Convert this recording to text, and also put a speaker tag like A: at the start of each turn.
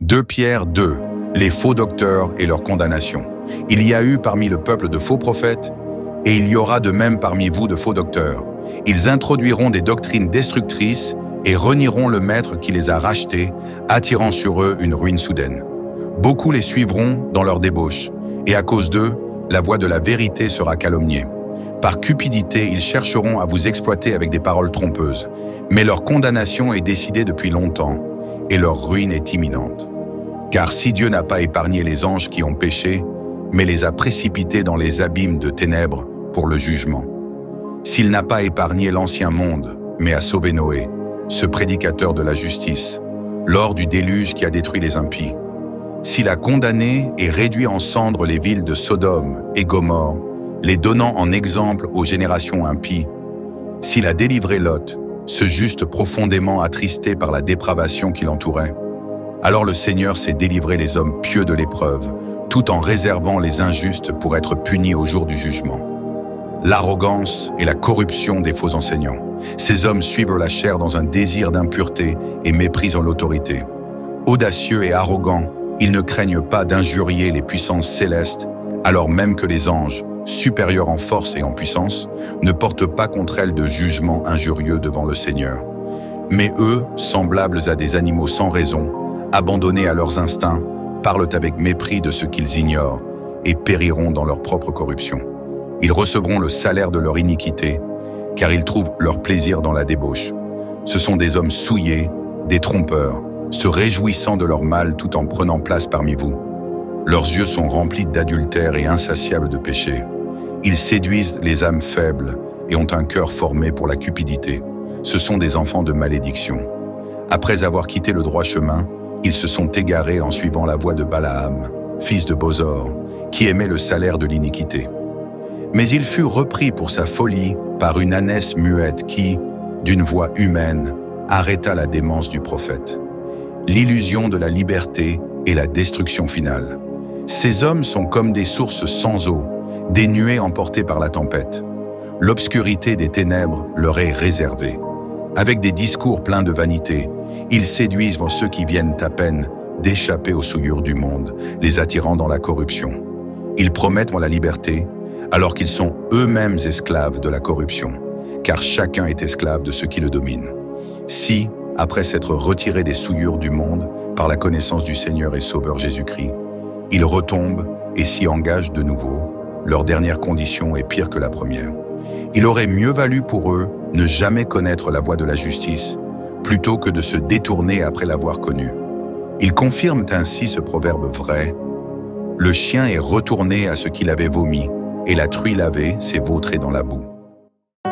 A: 2 Pierre 2, les faux docteurs et leur condamnation. Il y a eu parmi le peuple de faux prophètes, et il y aura de même parmi vous de faux docteurs. Ils introduiront des doctrines destructrices et renieront le Maître qui les a rachetés, attirant sur eux une ruine soudaine. Beaucoup les suivront dans leur débauche, et à cause d'eux, la voie de la vérité sera calomniée. Par cupidité, ils chercheront à vous exploiter avec des paroles trompeuses, mais leur condamnation est décidée depuis longtemps, et leur ruine est imminente. Car si Dieu n'a pas épargné les anges qui ont péché, mais les a précipités dans les abîmes de ténèbres pour le jugement. S'il n'a pas épargné l'ancien monde, mais a sauvé Noé, ce prédicateur de la justice, lors du déluge qui a détruit les impies. S'il a condamné et réduit en cendres les villes de Sodome et Gomorrhe, les donnant en exemple aux générations impies, s'il a délivré Lot, ce juste profondément attristé par la dépravation qui l'entourait, alors le Seigneur sait délivrer les hommes pieux de l'épreuve, tout en réservant les injustes pour être punis au jour du jugement. L'arrogance et la corruption des faux enseignants. Ces hommes suivent la chair dans un désir d'impureté et méprisent l'autorité. Audacieux et arrogants, ils ne craignent pas d'injurier les puissances célestes, alors même que les anges, supérieurs en force et en puissance, ne portent pas contre elles de jugement injurieux devant le Seigneur. Mais eux, semblables à des animaux sans raison, abandonnés à leurs instincts, parlent avec mépris de ce qu'ils ignorent et périront dans leur propre corruption. Ils recevront le salaire de leur iniquité, car ils trouvent leur plaisir dans la débauche. Ce sont des hommes souillés, des trompeurs, se réjouissant de leur mal tout en prenant place parmi vous. Leurs yeux sont remplis d'adultère et insatiables de péché. Ils séduisent les âmes faibles et ont un cœur formé pour la cupidité. Ce sont des enfants de malédiction. Après avoir quitté le droit chemin, ils se sont égarés en suivant la voie de Balaam, fils de Bosor, qui aimait le salaire de l'iniquité. Mais il fut repris pour sa folie par une ânesse muette qui, d'une voix humaine, arrêta la démence du prophète. L'illusion de la liberté et la destruction finale. Ces hommes sont comme des sources sans eau, des nuées emportées par la tempête. L'obscurité des ténèbres leur est réservée. Avec des discours pleins de vanité, ils séduisent ceux qui viennent à peine d'échapper aux souillures du monde, les attirant dans la corruption. Ils promettent la liberté, alors qu'ils sont eux-mêmes esclaves de la corruption, car chacun est esclave de ceux qui le dominent. Si, après s'être retirés des souillures du monde par la connaissance du Seigneur et Sauveur Jésus-Christ, ils retombent et s'y engagent de nouveau, leur dernière condition est pire que la première. Il aurait mieux valu pour eux ne jamais connaître la voie de la justice, plutôt que de se détourner après l'avoir connue. Ils confirment ainsi ce proverbe vrai: le chien est retourné à ce qu'il avait vomi, et la truie lavée s'est vautrée dans la boue.